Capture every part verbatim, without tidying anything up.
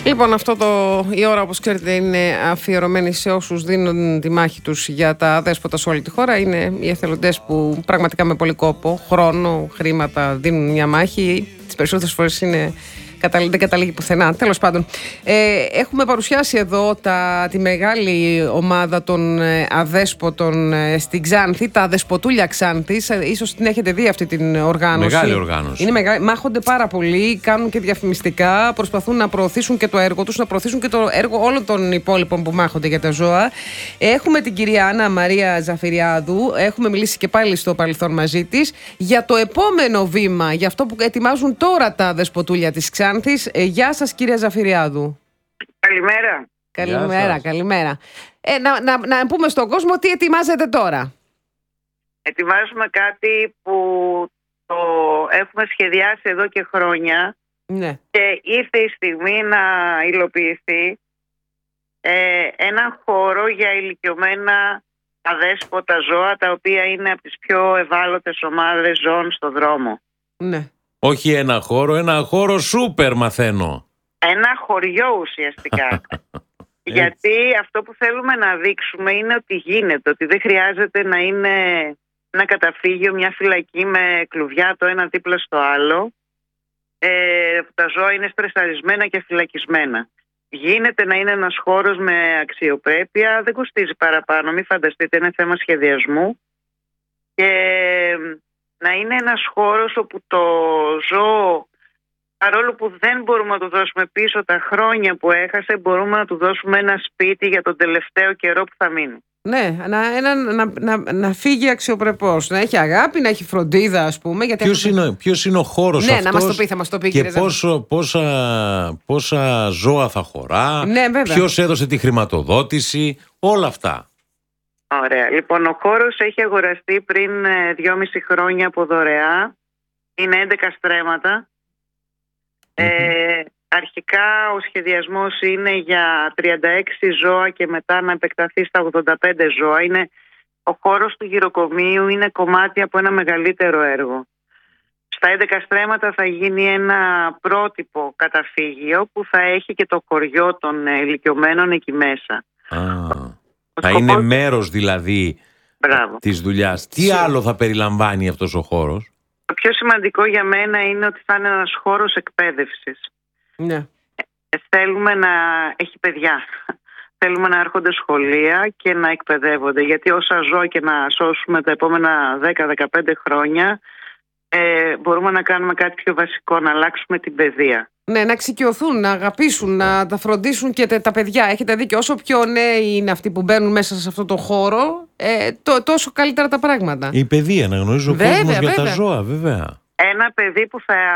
Λοιπόν, αυτό το, η ώρα, όπως ξέρετε, είναι αφιερωμένη σε όσους δίνουν τη μάχη τους για τα αδέσποτα σε όλη τη χώρα. Είναι οι εθελοντές που πραγματικά με πολύ κόπο, χρόνο, χρήματα δίνουν μια μάχη. Τις περισσότερες φορές είναι, δεν καταλήγει πουθενά. Τέλος πάντων, ε, έχουμε παρουσιάσει εδώ τα, τη μεγάλη ομάδα των ε, αδέσποτων ε, στην Ξάνθη, τα αδεσποτούλια Ξάνθης. Ε, ίσως την έχετε δει αυτή την οργάνωση. Μεγάλη οργάνωση. Είναι μεγα... Μάχονται πάρα πολύ, κάνουν και διαφημιστικά, προσπαθούν να προωθήσουν και το έργο τους, να προωθήσουν και το έργο όλων των υπόλοιπων που μάχονται για τα ζώα. Έχουμε την κυρία Άννα Μαρία Ζαφυριάδου, έχουμε μιλήσει και πάλι στο παρελθόν μαζί της για το επόμενο βήμα, για αυτό που ετοιμάζουν τώρα τα αδεσποτούλια της Ξάνθης. Ε, γεια σας, κυρία Ζαφυριάδου. Καλημέρα. Καλημέρα, καλημέρα. Ε, να, να, να πούμε στον κόσμο τι ετοιμάζετε τώρα. Ετοιμάζουμε κάτι που το έχουμε σχεδιάσει εδώ και χρόνια, ναι. Και ήρθε η στιγμή να υλοποιηθεί. Ε, ένα χώρο για ηλικιωμένα αδέσποτα ζώα, τα οποία είναι από τις πιο ευάλωτες ομάδες ζώων στο δρόμο. Ναι. Όχι ένα χώρο, ένα χώρο σούπερ μαθαίνω. Ένα χωριό ουσιαστικά. Γιατί αυτό που θέλουμε να δείξουμε είναι ότι γίνεται, ότι δεν χρειάζεται να είναι ένα καταφύγιο, μια φυλακή με κλουβιά το ένα δίπλα στο άλλο. Ε, τα ζώα είναι στρεσαρισμένα και φυλακισμένα. Γίνεται να είναι ένας χώρος με αξιοπρέπεια, δεν κοστίζει παραπάνω, μην φανταστείτε, είναι θέμα σχεδιασμού. Και να είναι ένας χώρος όπου το ζώο, παρόλο που δεν μπορούμε να του δώσουμε πίσω τα χρόνια που έχασε, μπορούμε να του δώσουμε ένα σπίτι για τον τελευταίο καιρό που θα μείνει. Ναι, να, να, να, να, να φύγει αξιοπρεπώς, να έχει αγάπη, να έχει φροντίδα, ας πούμε. Γιατί ποιος, αυτό... είναι, ποιος είναι ο χώρος, ναι, αυτός, να μας το πει, θα μας το πει, και πόσο, πόσα, πόσα ζώα θα χωρά, ναι, ποιος έδωσε τη χρηματοδότηση, όλα αυτά. Ωραία. Λοιπόν, ο χώρος έχει αγοραστεί πριν δυόμιση χρόνια από δωρεά. Είναι έντεκα στρέμματα. Mm-hmm. Ε, αρχικά ο σχεδιασμός είναι για τριάντα έξι ζώα και μετά να επεκταθεί στα ογδόντα πέντε ζώα. Είναι, ο χώρος του γυροκομείου είναι κομμάτι από ένα μεγαλύτερο έργο. Στα έντεκα στρέμματα θα γίνει ένα πρότυπο καταφύγιο που θα έχει και το χωριό των ηλικιωμένων εκεί μέσα. Ah. Θα σκοπός... είναι μέρος δηλαδή Μπράβο. της δουλειάς. Τι Σύ. άλλο θα περιλαμβάνει αυτός ο χώρος? Το πιο σημαντικό για μένα είναι ότι θα είναι ένας χώρος εκπαίδευσης. Ναι. Ε, θέλουμε να έχει παιδιά. Θέλουμε να έρχονται σχολεία και να εκπαιδεύονται. Γιατί όσα ζώα και να σώσουμε τα επόμενα δέκα με δεκαπέντε χρόνια, ε, μπορούμε να κάνουμε κάτι πιο βασικό, να αλλάξουμε την παιδεία. Ναι, να εξοικειωθούν, να αγαπήσουν, να τα φροντίσουν και τα παιδιά. Έχετε δίκιο, όσο πιο νέοι είναι αυτοί που μπαίνουν μέσα σε αυτό το χώρο, ε, το, τόσο καλύτερα τα πράγματα. Η παιδεία, να γνωρίζει ο κόσμος για βέβαια. Τα ζώα, βέβαια. Ένα παιδί που θα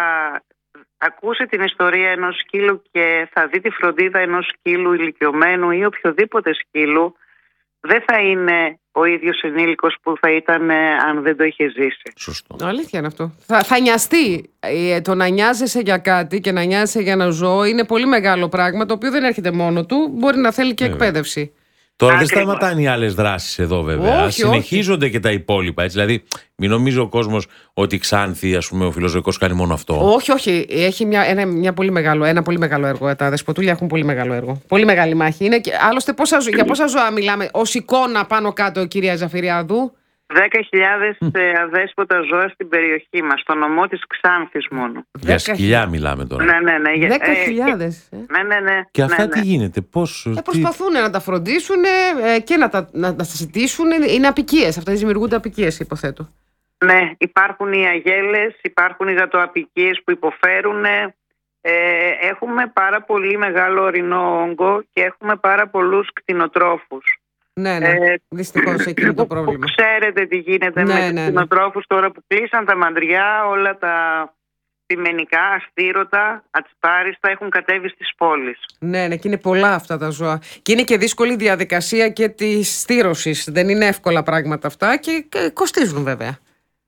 ακούσει την ιστορία ενός σκύλου και θα δει τη φροντίδα ενός σκύλου ηλικιωμένου ή οποιοδήποτε σκύλου, δεν θα είναι ο ίδιος ενήλικος που θα ήταν αν δεν το είχε ζήσει. Σωστό. Αλήθεια είναι αυτό. Θα, θα νοιαστεί. Ε, το να νοιάζεσαι για κάτι και να νοιάζεσαι για ένα ζώο είναι πολύ μεγάλο πράγμα, το οποίο δεν έρχεται μόνο του, μπορεί να θέλει και βέβαια. εκπαίδευση. Τώρα δεν σταματάνε οι άλλες δράσεις εδώ, βέβαια. Όχι, συνεχίζονται όχι. και τα υπόλοιπα. Έτσι. Δηλαδή, μην νομίζει ο κόσμος ότι η Ξάνθη, ας πούμε, ο φιλοζωικός κάνει μόνο αυτό. Όχι, όχι. Έχει μια, ένα, μια πολύ μεγάλο, ένα πολύ μεγάλο έργο. Τα αδεσποτούλια έχουν πολύ μεγάλο έργο. Πολύ μεγάλη μάχη. Είναι, άλλωστε, πόσα, για πόσα ζώα μιλάμε ως εικόνα πάνω κάτω, κυρία Ζαφυριάδου? δέκα χιλιάδες αδέσποτα ζώα στην περιοχή μας, στο νομό της Ξάνθης μόνο. Για σκυλιά μιλάμε τώρα. Ναι, ναι, ναι. δέκα χιλιάδες. Ε, ναι, ναι, ναι. Και αυτά ναι, τι ναι. γίνεται, πώς... Ε, προσπαθούν τι... να τα φροντίσουν ε, και να τα, να, να τα συζητήσουν. Είναι απικίες. Αυτά δημιουργούνται απικίες, υποθέτω. Ναι, υπάρχουν οι αγέλες, υπάρχουν οι γατοαπικίες που υποφέρουν. Ε, έχουμε πάρα πολύ μεγάλο ορεινό όγκο και έχουμε πάρα πολλούς κτηνοτρόφους. Ναι, ναι. Ε, δυστυχώς εκεί είναι το πρόβλημα. Ξέρετε τι γίνεται ναι, με ναι, τους ναι. κτηνοτρόφους τώρα που κλείσαν τα μαντριά, όλα τα πιμενικά, αστήρωτα, ατσπάριστα έχουν κατέβει στις πόλεις. Ναι, ναι, και είναι πολλά αυτά τα ζώα. Και είναι και δύσκολη διαδικασία και της στήρωσης. Δεν είναι εύκολα πράγματα αυτά και, και κοστίζουν βέβαια.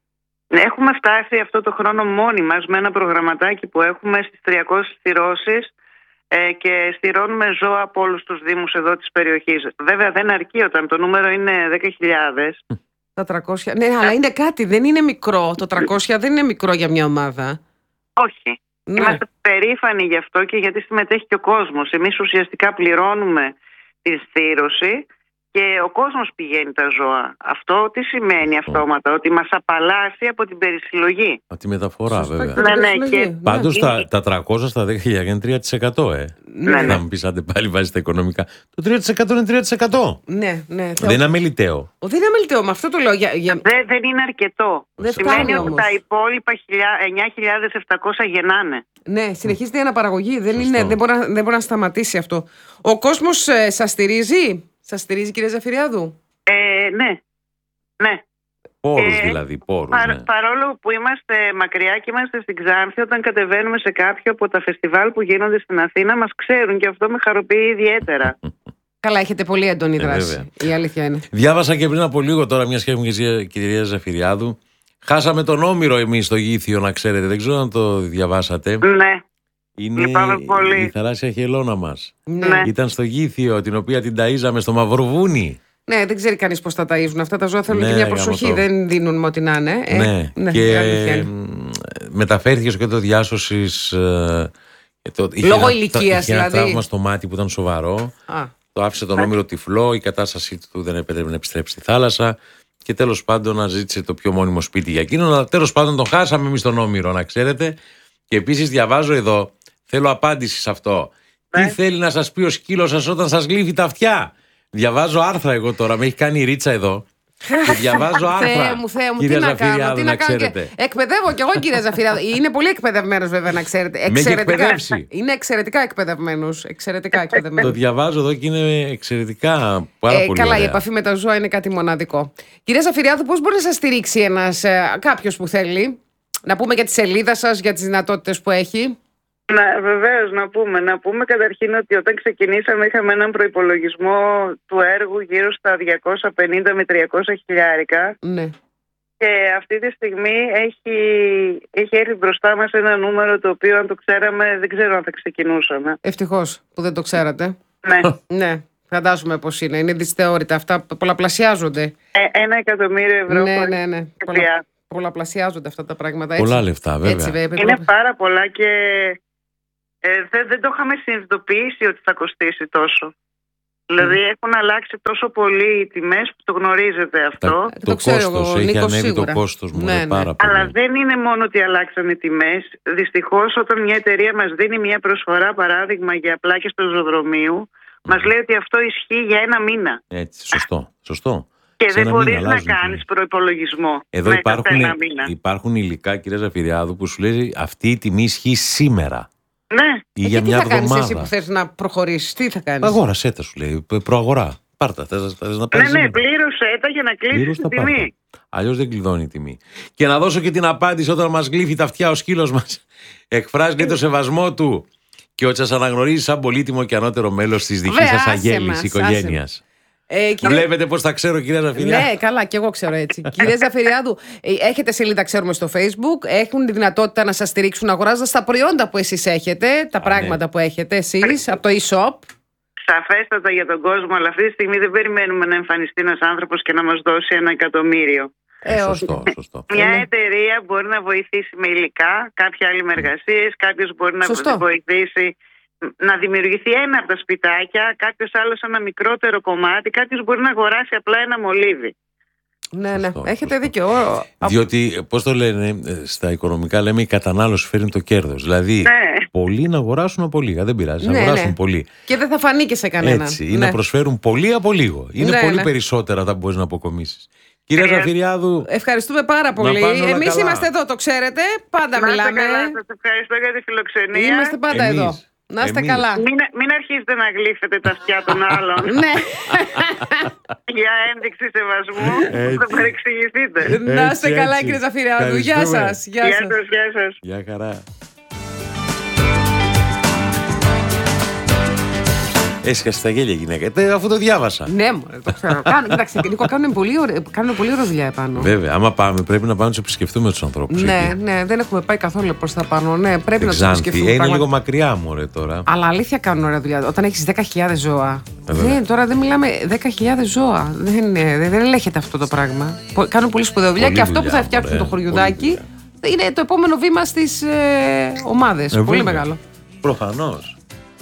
Έχουμε φτάσει αυτό το χρόνο μόνοι μας με ένα προγραμματάκι που έχουμε στις τριακόσιες στηρώσεις ε, και στηρώνουμε ζώα από όλους τους δήμους εδώ της περιοχής. Βέβαια δεν αρκεί όταν το νούμερο είναι δέκα χιλιάδες. Τα τριακόσια, ναι, αλλά είναι κάτι, δεν είναι μικρό. Το τριακόσια δεν είναι μικρό για μια ομάδα. Όχι. Ναι. Είμαστε περήφανοι γι' αυτό και γιατί συμμετέχει και ο κόσμος. Εμείς ουσιαστικά πληρώνουμε τη στήρωση και ο κόσμος πηγαίνει τα ζώα. Αυτό τι σημαίνει αυτόματα? Ότι μας απαλλάσσει από την περισυλλογή. Από τη μεταφορά, Σωστά, βέβαια. και Ναι, την ναι, επιλογή. και- Πάντως Είναι- τα, τα τριακόσια στα δέκα χιλιάδες είναι τρία τοις εκατό, ε. Ναι, Θα μου πεις άντε πάλι βάζει τα οικονομικά. Το τρία τοις εκατό είναι τρία τοις εκατό. ναι, ναι. Δεν είναι αμεληταίο. Ο, δεν είναι αμεληταίο, με αυτό το λέω. Για, για... Δεν, δεν είναι αρκετό. Δεν Σημαίνει φτάνει ότι όμως. τα υπόλοιπα εννιά χιλιάδες επτακόσια γεννάνε. Ναι, συνεχίζεται η αναπαραγωγή. Δεν, Σωστό. είναι, δεν, μπορεί, να- δεν μπορεί να σταματήσει αυτό. Ο κόσμος ε, σας στηρίζει. Σας στηρίζει, κυρία Ζαφυριάδου. Ε, ναι, ναι. Πόρους Ε, δηλαδή, πόρους. Παρ- Ναι. παρόλο που είμαστε μακριά και είμαστε στην Ξάνθη, όταν κατεβαίνουμε σε κάποιο από τα φεστιβάλ που γίνονται στην Αθήνα, μας ξέρουν και αυτό με χαροποιεί ιδιαίτερα. Καλά, έχετε πολύ έντονη Ε, δράση. βέβαια. Η αλήθεια είναι. Διάβασα και πριν από λίγο τώρα, μια σχέση με την κυρία Ζαφυριάδου. Χάσαμε τον Όμηρο εμείς στο Γήθιο, να ξέρετε. Δεν ξέρω αν το διαβάσατε. Ναι, Είναι Λυπάμαι πολύ. η θαλάσσια χελώνα μας. Ναι. Ναι. Ήταν στο Γήθιο, την οποία την ταΐζαμε στο Μαυροβούνι. Ναι, δεν ξέρει κανείς πώς τα ταΐζουν. Αυτά τα ζώα θέλουν Ναι, και μια γάμο προσοχή. το. Δεν δίνουν με ό,τι να είναι. Ε, Ναι, ναι, η και αλήθεια είναι. μ, μεταφέρθηκε στο κέντρο διάσωσης. ε, το- είχε Λόγω ένα- ηλικίας, είχε ένα δηλαδή. τραύμα στο μάτι που ήταν σοβαρό. Α, Το άφησε τον Όμηρο τυφλό, η κατάστασή του δεν επέτρεπε να επιστρέψει στη θάλασσα. Και τέλος πάντων να ζήτησε το πιο μόνιμο σπίτι για εκείνον. Αλλά τέλος πάντων τον χάσαμε εμείς τον Όμηρο, να ξέρετε. Και επίσης διαβάζω εδώ, θέλω απάντηση σε αυτό. Ναι. Τι θέλει να σας πει ο σκύλος σας όταν σας γλύφει τα αυτιά? Διαβάζω άρθρα εγώ τώρα, με έχει κάνει η Ρίτσα εδώ. Και διαβάζω άρθρα. Θεέ μου, Θεέ μου, τι κυρία να κάνω, Ζαφυριάδου, τι να κάνω. Και... ξέρετε. Εκπαιδεύω κι εγώ, κύριε Ζαφυριάδου. Είναι πολύ εκπαιδευμένο, βέβαια, να ξέρετε. έχει Εξαιρετικά. εκπαιδεύσει. Είναι εξαιρετικά εκπαιδευμένο. Εξαιρετικά Το εκπαιδευμένο. διαβάζω εδώ και είναι εξαιρετικά πάρα Ε, πολύ καλά, ωραία. η επαφή με τα ζώα είναι κάτι μοναδικό. Κυρία Ζαφυριάδου, πώς μπορεί να σας στηρίξει ένας ε, κάποιος που θέλει? Να πούμε για τη σελίδα σας, για τις δυνατότητες που έχει. Να, βεβαίως να πούμε. Να πούμε καταρχήν ότι όταν ξεκινήσαμε είχαμε έναν προϋπολογισμό του έργου γύρω στα διακόσια πενήντα με τριακόσια χιλιάρικα Ναι. και αυτή τη στιγμή έχει, έχει έρθει μπροστά μας ένα νούμερο το οποίο αν το ξέραμε δεν ξέρω αν θα ξεκινούσαμε. Ευτυχώς που δεν το ξέρατε. Ναι. Ναι. Φαντάζομαι πώς είναι. Είναι δυσθεώρητα. Αυτά πολλαπλασιάζονται. Ε, ένα εκατομμύριο ευρώ Ναι, χωρίς ναι, ναι. Πολλα... ΦΠΑ. Πολλαπλασιάζονται αυτά τα πράγματα. Έτσι. Πολλά λεφτά, βέβαια. Έτσι, βέβαια. Είναι πάρα πολλά και ε, δεν, δεν το είχαμε συνειδητοποιήσει ότι θα κοστίσει τόσο. Δηλαδή έχουν αλλάξει τόσο πολύ οι τιμές που το γνωρίζετε αυτό. Τα- το το ξέρω κόστος, εγώ, έχει Νίκος, ανέβει σίγουρα. το κόστος μου, Ναι, είναι ναι. πάρα πολύ. Αλλά δεν είναι μόνο ότι αλλάξανε τιμές. Δυστυχώς όταν μια εταιρεία μας δίνει μια προσφορά, παράδειγμα για πλάκες πεζοδρομίου, μας λέει ότι αυτό ισχύει για ένα μήνα. Έτσι, σωστό, σωστό. Και Σε δεν ένα μήνα μπορείς να αλλάζουν οι κάνεις τιμές. προϋπολογισμό. Εδώ μέσα υπάρχουν, σε ένα μήνα. υπάρχουν υλικά, κυρία Ζαφυριάδου, που σου λέει αυτή η τιμή ισχύει σήμερα Ναι. ή Ε, για και τι μια θα κάνεις εσύ εβδομάδα. που θες να προχωρήσεις? Τι θα κάνεις? Αγόρασέ τα, σου λέει. π- Προαγορά. Πάρτα. Θες, θες να Ναι, πάρεις ναι, σήμερα. πλήρωσε τα για να κλείσεις Πλήρως την τα πάρτα. τιμή. Αλλιώς δεν κλειδώνει η τιμή. Και να δώσω και την απάντηση όταν μας γλύφει τα αυτιά ο σκύλος μας. Εκφράζει λέει, το σεβασμό του και ότι σας αναγνωρίζει σαν πολύτιμο και ανώτερο μέλος της δικής Βέβαια, σας άσε αγέλης μας, οικογένειας. Ε, κύριε... Βλέπετε πώς τα ξέρω, κυρία Ζαφυριάδου. Ναι, καλά, και εγώ ξέρω έτσι. Κυρία Ζαφυριάδου, ε, έχετε σελίδα, ξέρουμε, στο Facebook. Έχουν τη δυνατότητα να σας στηρίξουν αγοράζοντας τα προϊόντα που εσείς έχετε, τα Α, πράγματα ναι. που έχετε εσείς από το e-shop. Σαφέστατα για τον κόσμο, αλλά αυτή τη στιγμή δεν περιμένουμε να εμφανιστεί ένας άνθρωπος και να μας δώσει ένα εκατομμύριο. Ε, όχι. Σωστό, σωστό. Μια ναι. εταιρεία μπορεί να βοηθήσει με υλικά, κάποια άλλη με εργασίες, κάποιος μπορεί να Σωστό. βοηθήσει να δημιουργηθεί ένα από τα σπιτάκια, κάποιος άλλος ένα μικρότερο κομμάτι, κάποιος μπορεί να αγοράσει απλά ένα μολύβι. Ναι, ναι, Σωστό, έχετε σωστό. δίκιο. Ο- Διότι, πώς το λένε, ε, στα οικονομικά λέμε η κατανάλωση φέρνει το κέρδος. Δηλαδή, Ναι. πολλοί να αγοράσουν από λίγα. Δεν πειράζει, να Ναι, αγοράσουν ναι. πολύ. Και δεν θα φανεί και σε κανέναν. Έτσι. Ή Ναι. να προσφέρουν πολύ από λίγο. Είναι Ναι, πολύ ναι. περισσότερα τα που μπορεί να αποκομίσει. Κυρία Ε, Ζαφυριάδου, Ευχαριστούμε πάρα πολύ. πάνε όλα Εμείς καλά. είμαστε εδώ, το ξέρετε. Πάντα Να είστε μιλάμε. καλά, σας ευχαριστώ για τη φιλοξενία. Είμαστε πάντα Εμείς. εδώ. Να είστε Εμείς. καλά. Μην, μην αρχίσετε να γλύφετε τα αυτιά των άλλων Ναι. για ένδειξη σεβασμού. Έτσι. Θα παρεξηγηθείτε. Να είστε Έτσι, καλά, έτσι. κύριε Ζαφυριάδου. Γεια Ευχαριστούμε. σας. Γεια Γεια σας. σας, γεια σας. γεια χαρά. Έσχασε τα γέλια γυναίκα. Ε, αφού το διάβασα. Ναι, μωρέ, το ξέρω. Κάνουν, κοίταξε, Νίκο, κάνουν πολύ ωραία, κάνουν πολύ ωραία δουλειά επάνω. Βέβαια, άμα πάμε, πρέπει να πάμε να του επισκεφτούμε του ανθρώπου. Ναι, ναι, δεν έχουμε πάει καθόλου προς τα πάνω. Ναι, πρέπει να τους επισκεφτούμε. Είναι πράγματι. λίγο μακριά, μωρέ τώρα. Αλλά αλήθεια κάνουν ωραία δουλειά. Όταν έχεις δέκα χιλιάδες ζώα. Ε, βέβαια. Δεν, τώρα δεν μιλάμε δέκα χιλιάδες ζώα. Δεν, είναι, δεν, δεν ελέγχεται αυτό το πράγμα. Πο- Κάνουν πολύ σπουδαία δουλειά Πολύ και αυτό δουλειά, που θα φτιάξουν μωρέ, το πολύ χωριουδάκι δουλειά. είναι το επόμενο βήμα στις ε, ομάδες. Ε, Πολύ βέβαια. μεγάλο. Προφανώς.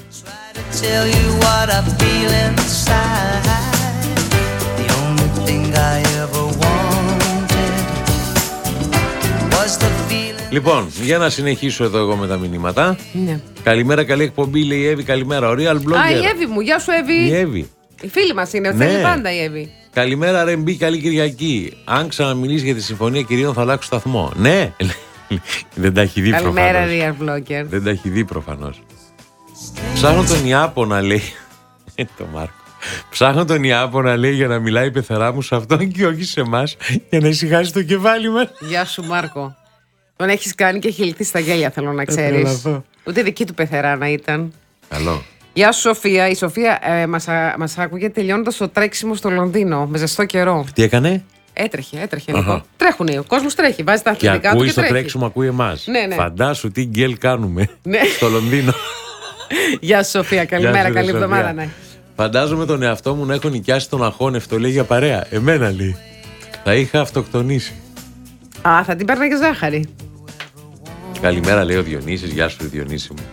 Λοιπόν, για να συνεχίσω εδώ εγώ με τα μηνύματα. Ναι. Καλημέρα, καλή εκπομπή, λέει η Εύη. Καλημέρα, ο Real Blogger. Α, η Εύη μου, γεια σου Εύη. Η Εύη. Η φίλη μας είναι, Ναι. θέλει πάντα η Εύη. Καλημέρα, ρε Μπή, καλή Κυριακή. Αν ξαναμιλήσει για τη συμφωνία κυρίων, θα αλλάξω σταθμό. Ναι, δεν τα έχει δει Καλημέρα, προφανώς. Real Blogger. Δεν τα έχει δει προφανώς. Ψάχνω τον Ιάπωνα, λέει. Ε, το Μάρκο. Ψάχνω τον Ιάπωνα, λέει, για να μιλάει η πεθερά μου σε αυτόν και όχι σε εμάς, για να ησυχάσει το κεφάλι μας. Γεια σου Μάρκο. Τον έχεις κάνει και έχει λυθεί στα γέλια, θέλω να ξέρεις. τρελαθώ. Ούτε δική του πεθερά να ήταν. Καλό. Γεια σου Σοφία. Η Σοφία ε, μας, α- μας άκουγε τελειώνοντας το τρέξιμο στο Λονδίνο με ζεστό καιρό. Τι έκανε? Έτρεχε, έτρεχε Αχα. Νίκο. Τρέχουνε, ο κόσμος τρέχει. Βάζει τα Και αθλητικά του ακούει και στο τρέχει. τρέξιμο, ακούει εμάς. Ναι, ναι. Φαντάσου τι γκέλ κάνουμε Ναι. στο Λονδίνο. Γεια σου Σοφία, Γεια καλημέρα, σου, ρε, καλή Σοφία. εβδομάδα. Ναι. Φαντάζομαι τον εαυτό μου να έχω νοικιάσει τον αχώνευτο, λέει, για παρέα. Εμένα, λέει. Θα είχα αυτοκτονήσει. Α, θα την παίρναγε ζάχαρη. Καλημέρα, λέει ο Διονύσης. Γεια σου, ρε, Διονύση μου.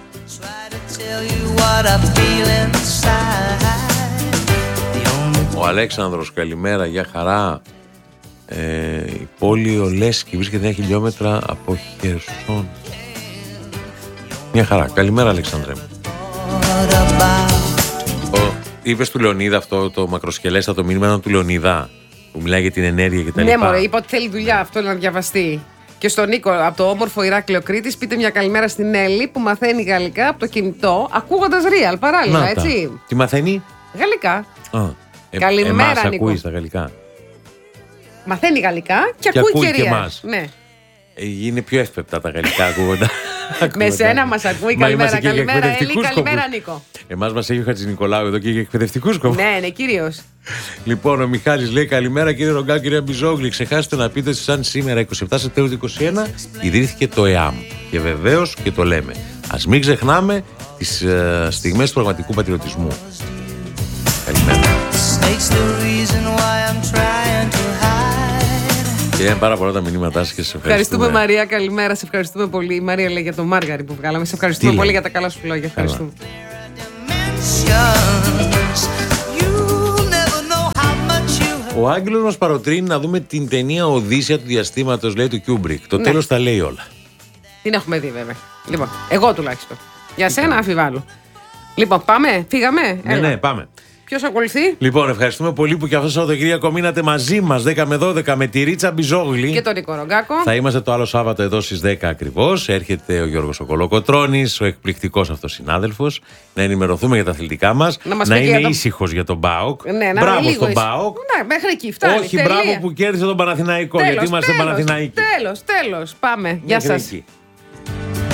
Ο Αλέξανδρος, καλημέρα, για χαρά. Ε, η πόλη ο Λέσκι βρίσκεται ένα χιλιόμετρα από Χερσόν. Μια χαρά. Καλημέρα, Αλέξανδρε. Ο, είπες του Λεωνίδα αυτό το μακροσκελέστατο μήνυμα, ήταν του Λεωνίδα που μιλάει για την ενέργεια και τα Ναι, λοιπά. μωρέ, είπα ότι θέλει δουλειά αυτό να διαβαστεί. Και στον Νίκο από το όμορφο Ηράκλειο Κρήτης, πείτε μια καλημέρα στην Έλλη που μαθαίνει γαλλικά από το κινητό, ακούγοντας real παράλληλα, Να τα. έτσι. Τι μαθαίνει? Γαλλικά. Α, ε, Καλημέρα, εμάς Νίκο. ακούει στα γαλλικά. Μαθαίνει γαλλικά και, Και ακούει ακούει και και real. εμάς. Ναι. Ε, είναι πιο εύπεπτα τα γαλλικά ακούγοντα. Με σένα μας ακούει. Μα Καλημέρα, είμαστε και για καλημέρα Έλλη, εκπαιδευτικούς καλημέρα σκοπούς. Νίκο. Εμάς μας έχει ο Χατζηνικολάου εδώ και για εκπαιδευτικούς σκοπούς. Ναι, ναι, κυρίως. Λοιπόν, ο Μιχάλης λέει: καλημέρα κύριε Ρογκά, κυρία Μπιζόγλη. Ξεχάσετε να πείτε ότι σαν σήμερα, είκοσι επτά Σεπτέμβρη του είκοσι ένα, ιδρύθηκε το ΕΑΜ. Και βεβαίως και το λέμε. Ας μην ξεχνάμε τις ε, στιγμές του πραγματικού πατριωτισμού. Καλημέρα. Και είναι πάρα πολλά τα μηνύματά σας και σε ευχαριστούμε. Ευχαριστούμε Μαρία, καλημέρα, σε ευχαριστούμε πολύ. Η Μαρία λέει για το Μάργαρι που βγάλαμε. Σε ευχαριστούμε Τι πολύ λέει? για τα καλά σου λόγια. Ευχαριστούμε. Ο Άγγελος μας παροτρύνει να δούμε την ταινία Οδύσσια του διαστήματος, λέει, του Κιούμπρικ. Το Ναι. τέλος τα λέει όλα. Την έχουμε δει βέβαια. Λοιπόν, εγώ τουλάχιστον. Για σένα αμφιβάλλω. Λοιπόν, πάμε, φύγαμε. Ναι, Έλα. ναι, πάμε. Ποιος ακολουθεί? Λοιπόν, ευχαριστούμε πολύ που και αυτό το Σαββατοκύριακο μείνατε μαζί μας δέκα με δώδεκα με τη Ρίτσα Μπιζόγλη. Και τον Νίκο Ρογκάκο. Θα είμαστε το άλλο Σάββατο εδώ στις δέκα ακριβώς. Έρχεται ο Γιώργος ο Κολοκοτρώνης, ο εκπληκτικός αυτός συνάδελφος. Να ενημερωθούμε για τα αθλητικά μας. Να μας να πει και είναι για το- ήσυχος για τον ΠΑΟΚ. Ναι, να Μπράβο είναι λίγο στον ήσυχο. ΠΑΟΚ. Ναι, μέχρι εκεί φτάνει. Όχι, τελεία. μπράβο που κέρδισε τον Παναθηναϊκό, γιατί είμαστε Παναθηναϊκοί. Τέλος, τέλος. Πάμε. Γεια Μέχρι σας. εκεί.